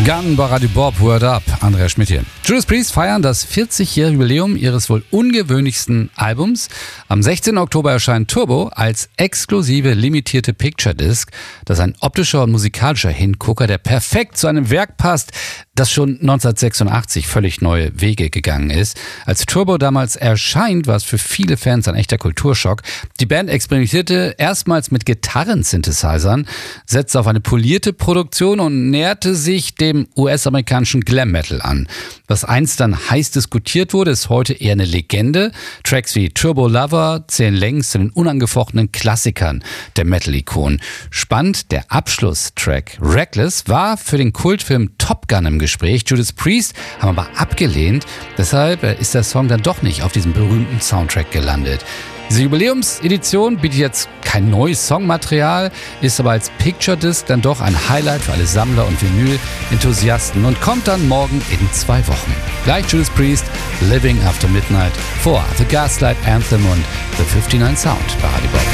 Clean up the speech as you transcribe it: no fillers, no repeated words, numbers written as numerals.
Gun bei Radio Bob, Word Up, Andrea Schmidt hier. Judas Priest feiern das 40-jährige Jubiläum ihres wohl ungewöhnlichsten Albums. Am 16. Oktober erscheint Turbo als exklusive limitierte Picture Disc. Das ist ein optischer und musikalischer Hingucker, der perfekt zu einem Werk passt, das schon 1986 völlig neue Wege gegangen ist. Als Turbo damals erscheint, war es für viele Fans ein echter Kulturschock. Die Band experimentierte erstmals mit Gitarren-Synthesizern, setzte auf eine polierte Produktion und näherte sich dem US-amerikanischen Glam Metal an. Was einst dann heiß diskutiert wurde, ist heute eher eine Legende. Tracks wie Turbo Lover zählen längst zu den unangefochtenen Klassikern der Metal-Ikonen. Spannend, der Abschlusstrack Reckless war für den Kultfilm Top Gun im Gespräch. Judas Priest haben aber abgelehnt. Deshalb ist der Song dann doch nicht auf diesem berühmten Soundtrack gelandet. Diese Jubiläumsedition bietet jetzt kein neues Songmaterial, ist aber als Picture Disc dann doch ein Highlight für alle Sammler und Vinyl-Enthusiasten und kommt dann morgen in 2 Wochen. Gleich Judas Priest, Living After Midnight vor The Gaslight Anthem und The 59 Sound bei Radio Bob.